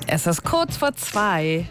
Es ist kurz vor 2.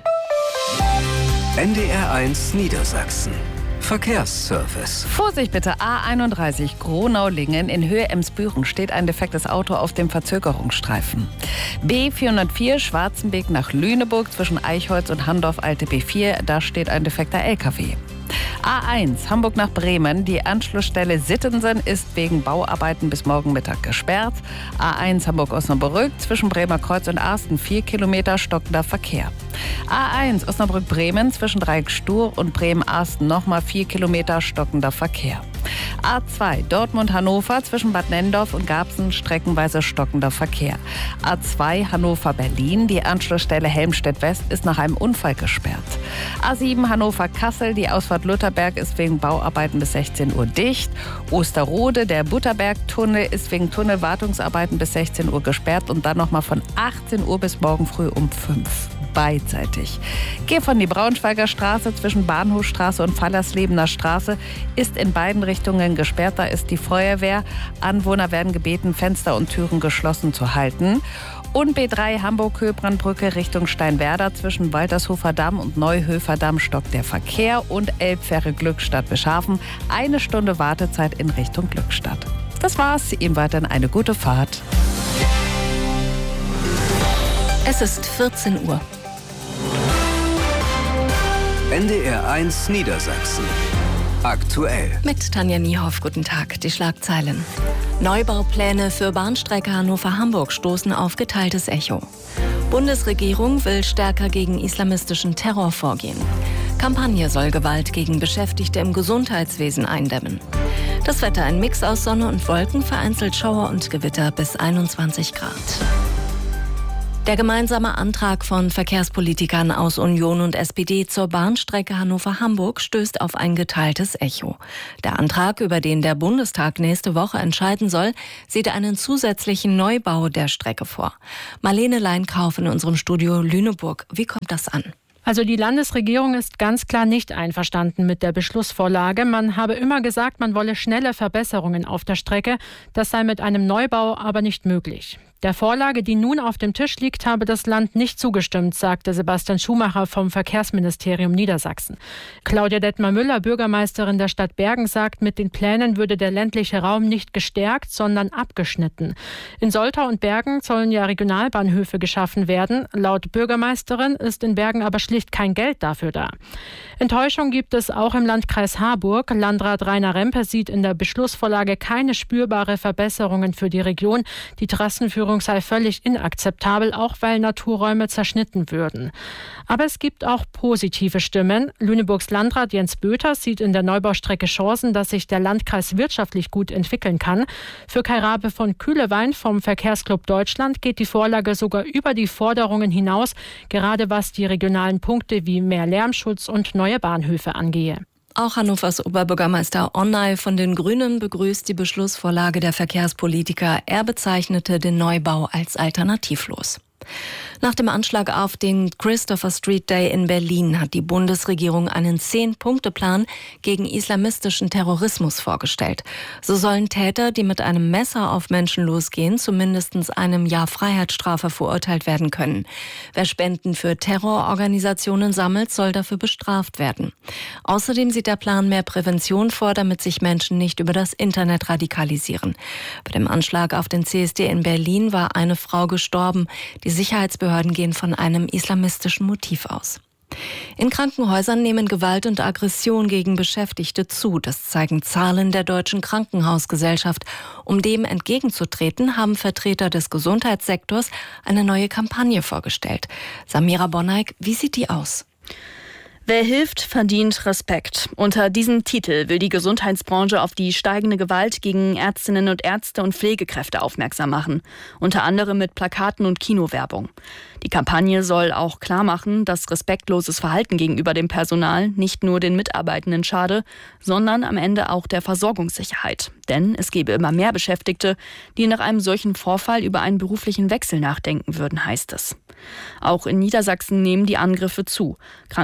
NDR1 Niedersachsen. Verkehrsservice. Vorsicht bitte, A31 Gronau-Lingen in Höhe Emsbüren steht ein defektes Auto auf dem Verzögerungsstreifen. B404 Schwarzenbeek nach Lüneburg zwischen Eichholz und Handorf-Alte B4, da steht ein defekter LKW. A1 Hamburg nach Bremen, die Anschlussstelle Sittensen ist wegen Bauarbeiten bis morgen Mittag gesperrt. A1 Hamburg-Osnabrück zwischen Bremer Kreuz und Arsten 4 Kilometer stockender Verkehr. A1 Osnabrück-Bremen zwischen Dreieck Stur und Bremen-Arsten nochmal 4 Kilometer stockender Verkehr. A2 Dortmund-Hannover zwischen Bad Nendorf und Garbsen streckenweise stockender Verkehr. A2 Hannover-Berlin, die Anschlussstelle Helmstedt-West ist nach einem Unfall gesperrt. A7 Hannover-Kassel, die Ausfahrt Lutherberg ist wegen Bauarbeiten bis 16 Uhr dicht. Osterrode, der Butterberg-Tunnel ist wegen Tunnelwartungsarbeiten bis 16 Uhr gesperrt und dann nochmal von 18 Uhr bis morgen früh um 5. Beidseitig. Geh von die Braunschweiger Straße zwischen Bahnhofstraße und Fallerslebener Straße ist in beiden Richtungen gesperrt. Da ist die Feuerwehr. Anwohner werden gebeten, Fenster und Türen geschlossen zu halten. Und B3 Hamburg-Köbrandbrücke Richtung Steinwerder zwischen Waltershofer Damm und Neuhöfer Damm stockt der Verkehr und Elbfähre Glückstadt-Beschafen 1 Stunde Wartezeit in Richtung Glückstadt. Das war's. Ihnen weiterhin eine gute Fahrt. Es ist 14 Uhr. NDR1 Niedersachsen. Aktuell. Mit Tanja Niehoff, guten Tag. Die Schlagzeilen. Neubaupläne für Bahnstrecke Hannover-Hamburg stoßen auf geteiltes Echo. Bundesregierung will stärker gegen islamistischen Terror vorgehen. Kampagne soll Gewalt gegen Beschäftigte im Gesundheitswesen eindämmen. Das Wetter ein Mix aus Sonne und Wolken, vereinzelt Schauer und Gewitter bis 21 Grad. Der gemeinsame Antrag von Verkehrspolitikern aus Union und SPD zur Bahnstrecke Hannover-Hamburg stößt auf ein geteiltes Echo. Der Antrag, über den der Bundestag nächste Woche entscheiden soll, sieht einen zusätzlichen Neubau der Strecke vor. Marlene Leinkauf in unserem Studio Lüneburg. Wie kommt das an? Also die Landesregierung ist ganz klar nicht einverstanden mit der Beschlussvorlage. Man habe immer gesagt, man wolle schnelle Verbesserungen auf der Strecke. Das sei mit einem Neubau aber nicht möglich. Der Vorlage, die nun auf dem Tisch liegt, habe das Land nicht zugestimmt, sagte Sebastian Schumacher vom Verkehrsministerium Niedersachsen. Claudia Detmar-Müller, Bürgermeisterin der Stadt Bergen, sagt, mit den Plänen würde der ländliche Raum nicht gestärkt, sondern abgeschnitten. In Soltau und Bergen sollen ja Regionalbahnhöfe geschaffen werden. Laut Bürgermeisterin ist in Bergen aber schlicht kein Geld dafür da. Enttäuschung gibt es auch im Landkreis Harburg. Landrat Rainer Rempe sieht in der Beschlussvorlage keine spürbare Verbesserungen für die Region. Die Trassenführung sei völlig inakzeptabel, auch weil Naturräume zerschnitten würden. Aber es gibt auch positive Stimmen. Lüneburgs Landrat Jens Böter sieht in der Neubaustrecke Chancen, dass sich der Landkreis wirtschaftlich gut entwickeln kann. Für Kai Rabe von Kühlewein vom Verkehrsclub Deutschland geht die Vorlage sogar über die Forderungen hinaus, gerade was die regionalen Punkte wie mehr Lärmschutz und neue Bahnhöfe angehe. Auch Hannovers Oberbürgermeister Onnay von den Grünen begrüßt die Beschlussvorlage der Verkehrspolitiker. Er bezeichnete den Neubau als alternativlos. Nach dem Anschlag auf den Christopher Street Day in Berlin hat die Bundesregierung einen 10-Punkte-Plan gegen islamistischen Terrorismus vorgestellt. So sollen Täter, die mit einem Messer auf Menschen losgehen, zu mindestens einem Jahr Freiheitsstrafe verurteilt werden können. Wer Spenden für Terrororganisationen sammelt, soll dafür bestraft werden. Außerdem sieht der Plan mehr Prävention vor, damit sich Menschen nicht über das Internet radikalisieren. Bei dem Anschlag auf den CSD in Berlin war eine Frau gestorben. Die Sicherheitsbehörden gehen von einem islamistischen Motiv aus. In Krankenhäusern nehmen Gewalt und Aggression gegen Beschäftigte zu. Das zeigen Zahlen der Deutschen Krankenhausgesellschaft. Um dem entgegenzutreten, haben Vertreter des Gesundheitssektors eine neue Kampagne vorgestellt. Samira Bonneig, wie sieht die aus? Wer hilft, verdient Respekt. Unter diesem Titel will die Gesundheitsbranche auf die steigende Gewalt gegen Ärztinnen und Ärzte und Pflegekräfte aufmerksam machen. Unter anderem mit Plakaten und Kinowerbung. Die Kampagne soll auch klar machen, dass respektloses Verhalten gegenüber dem Personal nicht nur den Mitarbeitenden schade, sondern am Ende auch der Versorgungssicherheit. Denn es gebe immer mehr Beschäftigte, die nach einem solchen Vorfall über einen beruflichen Wechsel nachdenken würden, heißt es. Auch in Niedersachsen nehmen die Angriffe zu. Krankenhausbeschäftigte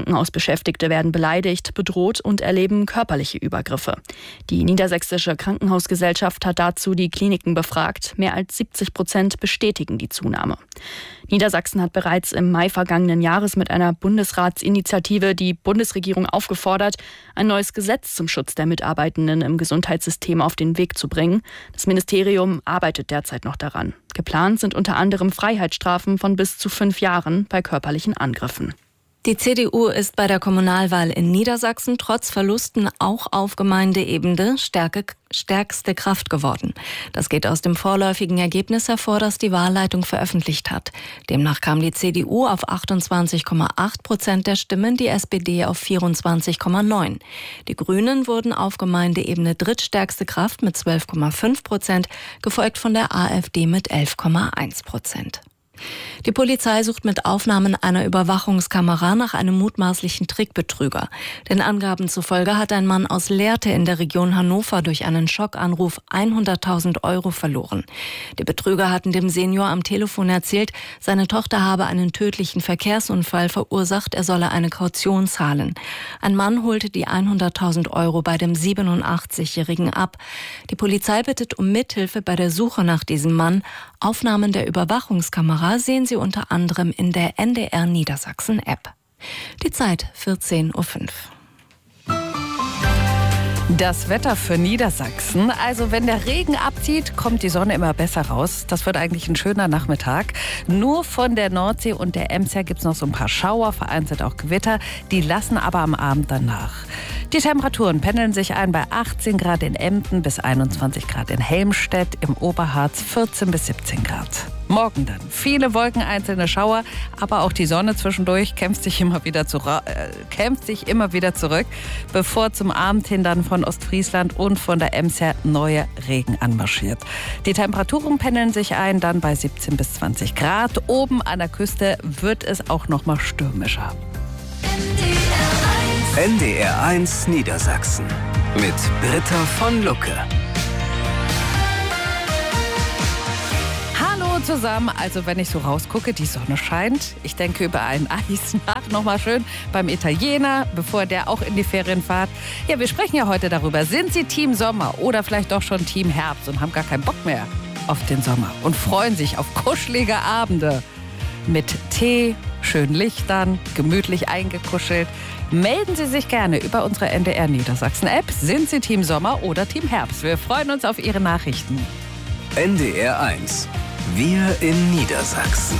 Beschäftigte werden beleidigt, bedroht und erleben körperliche Übergriffe. Die Niedersächsische Krankenhausgesellschaft hat dazu die Kliniken befragt. Mehr als 70% bestätigen die Zunahme. Niedersachsen hat bereits im Mai vergangenen Jahres mit einer Bundesratsinitiative die Bundesregierung aufgefordert, ein neues Gesetz zum Schutz der Mitarbeitenden im Gesundheitssystem auf den Weg zu bringen. Das Ministerium arbeitet derzeit noch daran. Geplant sind unter anderem Freiheitsstrafen von bis zu 5 Jahren bei körperlichen Angriffen. Die CDU ist bei der Kommunalwahl in Niedersachsen trotz Verlusten auch auf Gemeindeebene stärkste Kraft geworden. Das geht aus dem vorläufigen Ergebnis hervor, das die Wahlleitung veröffentlicht hat. Demnach kam die CDU auf 28,8% der Stimmen, die SPD auf 24,9%. Die Grünen wurden auf Gemeindeebene drittstärkste Kraft mit 12,5%, gefolgt von der AfD mit 11,1%. Die Polizei sucht mit Aufnahmen einer Überwachungskamera nach einem mutmaßlichen Trickbetrüger. Den Angaben zufolge hat ein Mann aus Lehrte in der Region Hannover durch einen Schockanruf 100.000 Euro verloren. Die Betrüger hatten dem Senior am Telefon erzählt, seine Tochter habe einen tödlichen Verkehrsunfall verursacht, er solle eine Kaution zahlen. Ein Mann holte die 100.000 Euro bei dem 87-Jährigen ab. Die Polizei bittet um Mithilfe bei der Suche nach diesem Mann. Aufnahmen der Überwachungskamera sehen Sie unter anderem in der NDR Niedersachsen App. Die Zeit 14:05 Uhr. Das Wetter für Niedersachsen. Also wenn der Regen abzieht, kommt die Sonne immer besser raus. Das wird eigentlich ein schöner Nachmittag. Nur von der Nordsee und der Ems her gibt es noch so ein paar Schauer, vereinzelt auch Gewitter. Die lassen aber am Abend dann nach. Die Temperaturen pendeln sich ein bei 18 Grad in Emden bis 21 Grad in Helmstedt, im Oberharz 14 bis 17 Grad. Morgen dann viele Wolken, einzelne Schauer, aber auch die Sonne zwischendurch kämpft sich immer wieder zurück, bevor zum Abend hin dann von Ostfriesland und von der Ems her neuer Regen anmarschiert. Die Temperaturen pendeln sich ein dann bei 17 bis 20 Grad. Oben an der Küste wird es auch noch mal stürmischer. NDR 1 Niedersachsen mit Britta von Lucke. Hallo zusammen, also wenn ich so rausgucke, die Sonne scheint. Ich denke über ein Eis nach, nochmal schön beim Italiener, bevor der auch in die Ferien fährt. Ja, wir sprechen ja heute darüber, sind Sie Team Sommer oder vielleicht doch schon Team Herbst und haben gar keinen Bock mehr auf den Sommer und freuen sich auf kuschelige Abende mit Tee, schönen Lichtern, gemütlich eingekuschelt. Melden Sie sich gerne über unsere NDR Niedersachsen App. Sind Sie Team Sommer oder Team Herbst? Wir freuen uns auf Ihre Nachrichten. NDR 1. Wir in Niedersachsen.